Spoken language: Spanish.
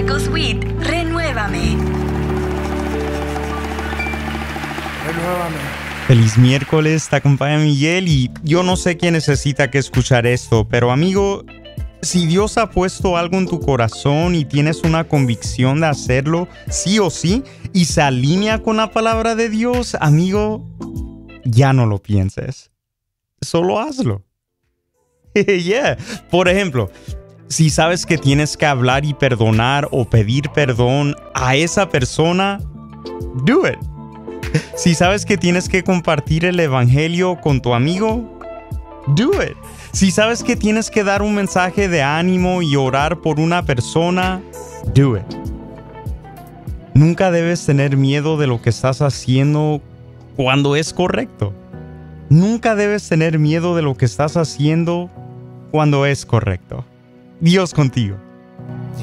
EcoSuite, renuévame. Feliz miércoles, te acompaña Miguel y yo no sé quién necesita que escuchar esto, pero amigo, si Dios ha puesto algo en tu corazón y tienes una convicción de hacerlo, sí o sí, y se alinea con la palabra de Dios, amigo, ya no lo pienses. Solo hazlo. Yeah. Por ejemplo, si sabes que tienes que hablar y perdonar o pedir perdón a esa persona, do it. Si sabes que tienes que compartir el evangelio con tu amigo, do it. Si sabes que tienes que dar un mensaje de ánimo y orar por una persona, do it. Nunca debes tener miedo de lo que estás haciendo cuando es correcto. Nunca debes tener miedo de lo que estás haciendo cuando es correcto. Dios contigo.